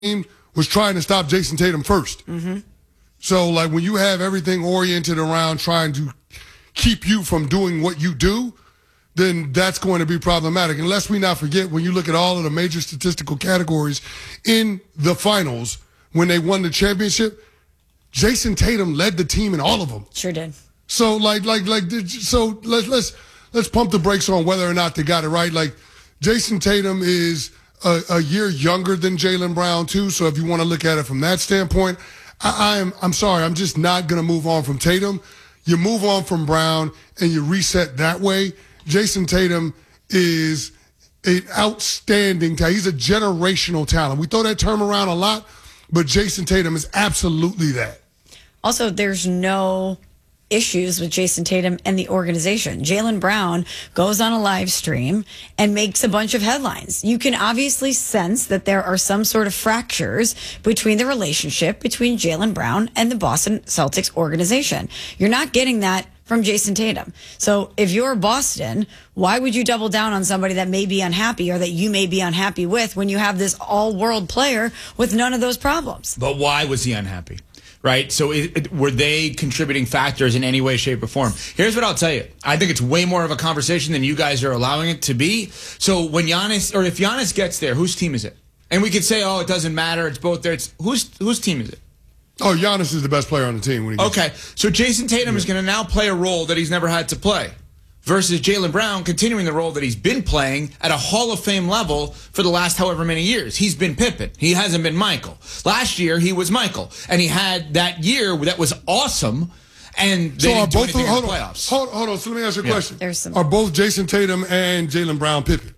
team was trying to stop Jason Tatum first. Mm-hmm. So, like, when you have everything oriented around trying to keep you from doing what you do, then that's going to be problematic. And lest we not forget, when you look at all of the major statistical categories in the finals, when they won the championship, Jason Tatum led the team in all of them. Sure did. So, so let's pump the brakes on whether or not they got it right. Like, Jason Tatum is a year younger than Jaylen Brown, too. So if you want to look at it from that standpoint, I'm sorry. I'm just not going to move on from Tatum. You move on from Brown and you reset that way. Jason Tatum is an outstanding talent. He's a generational talent. We throw that term around a lot, but Jason Tatum is absolutely that. Also, there's no issues with Jason Tatum and the organization. Jaylen Brown goes on a live stream and makes a bunch of headlines. You can obviously sense that there are some sort of fractures between the relationship between Jaylen Brown and the Boston Celtics organization. You're not getting that from Jason Tatum. So if you're Boston, why would you double down on somebody that may be unhappy or that you may be unhappy with when you have this all-world player with none of those problems? But why was he unhappy? Right? So were they contributing factors in any way, shape, or form? Here's what I'll tell you. I think it's way more of a conversation than you guys are allowing it to be. So when Giannis, or if Giannis gets there, whose team is it? And we could say, oh, it doesn't matter. It's both there. It's whose team is it? Oh, Giannis is the best player on the team. When he gets okay. So Jason Tatum is going to now play a role that he's never had to play, versus Jaylen Brown continuing the role that he's been playing at a Hall of Fame level for the last however many years. He's been Pippen. He hasn't been Michael. Last year, he was Michael. And he had that year that was awesome, and they didn't do anything in the playoffs. Hold on. So let me ask you a question. Some... Are both Jason Tatum and Jaylen Brown Pippen?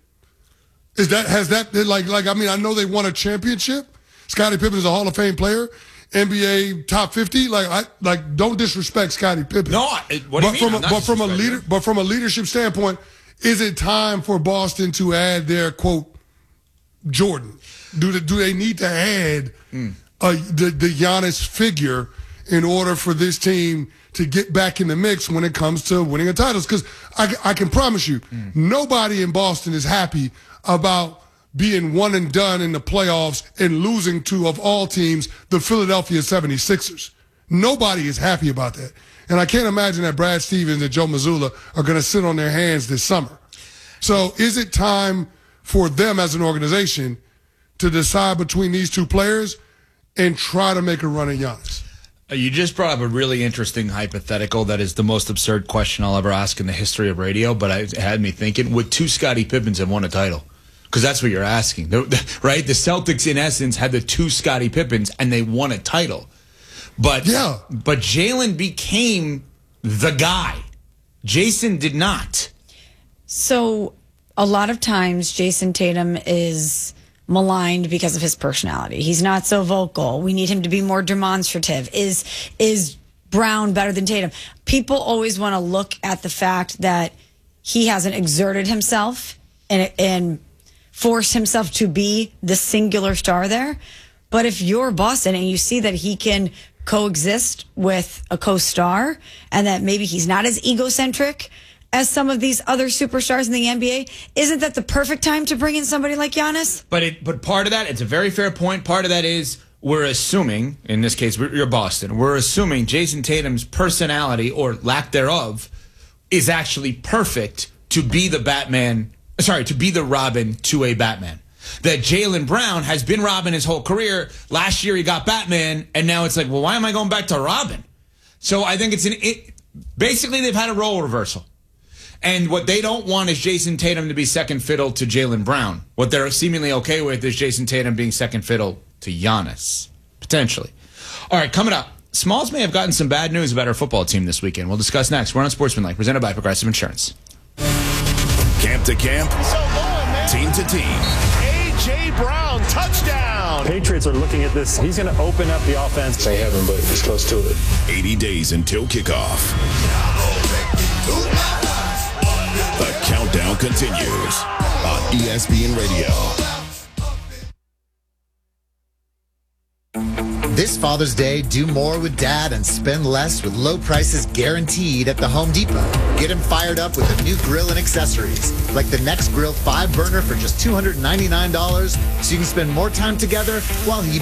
I know they won a championship. Scottie Pippen is a Hall of Fame player. NBA top 50, don't disrespect Scottie Pippen. No, what do you mean? But from a leadership standpoint, is it time for Boston to add their quote Jordan? Do they need to add the Giannis figure in order for this team to get back in the mix when it comes to winning a titles? Because I can promise you, nobody in Boston is happy about being one and done in the playoffs and losing to, of all teams, the Philadelphia 76ers. Nobody is happy about that. And I can't imagine that Brad Stevens and Joe Mazzulla are going to sit on their hands this summer. So is it time for them as an organization to decide between these two players and try to make a run at Giannis? You just brought up a really interesting hypothetical that is the most absurd question I'll ever ask in the history of radio, but it had me thinking, would two Scottie Pippens have won a title? Because that's what you're asking, right? The Celtics, in essence, had the two Scottie Pippens, and they won a title. But Jaylen became the guy. Jason did not. So a lot of times, Jason Tatum is maligned because of his personality. He's not so vocal. We need him to be more demonstrative. Is Brown better than Tatum? People always want to look at the fact that he hasn't exerted himself and force himself to be the singular star there. But if you're Boston and you see that he can coexist with a co-star and that maybe he's not as egocentric as some of these other superstars in the NBA, isn't that the perfect time to bring in somebody like Giannis? But part of that, it's a very fair point. Part of that is we're assuming, in this case, you're Boston, we're assuming Jason Tatum's personality, or lack thereof, is actually perfect to be the to be the Robin to a Batman. That Jaylen Brown has been Robin his whole career. Last year he got Batman, and now it's like, well, why am I going back to Robin? So I think basically they've had a role reversal. And what they don't want is Jason Tatum to be second fiddle to Jaylen Brown. What they're seemingly okay with is Jason Tatum being second fiddle to Giannis, potentially. All right, coming up, Smalls may have gotten some bad news about our football team this weekend. We'll discuss next. We're on Sportsmanlike, presented by Progressive Insurance. Camp to camp, team to team. A.J. Brown, touchdown. Patriots are looking at this. He's going to open up the offense. Ain't heaven, but it's close to it. 80 days until kickoff. The countdown continues on ESPN Radio. This Father's Day, do more with Dad and spend less with low prices guaranteed at the Home Depot. Get him fired up with a new grill and accessories, like the Next Grill 5-burner for just $299, so you can spend more time together while he